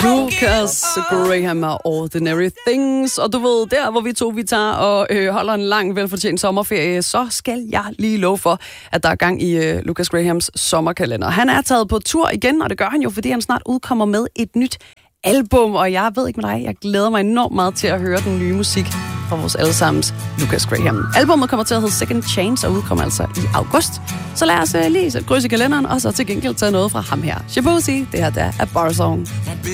Lucas Graham og Ordinary Things. Og du ved, der hvor vi tager og holder en lang, velfortjent sommerferie, så skal jeg lige love for, at der er gang i Lucas Grahams sommerkalender. Han er taget på tur igen, og det gør han jo, fordi han snart udkommer med et nyt album. Og jeg ved ikke med dig, jeg glæder mig enormt meget til at høre den nye musik fra vores allesammens Lucas Graham. Albummet kommer til at hedde Second Chance og udkommer altså i august. Så lad os lige sætte kryds i kalenderen, og så til gengæld tage noget fra ham her. Shaboozey, det her der er Bar Song.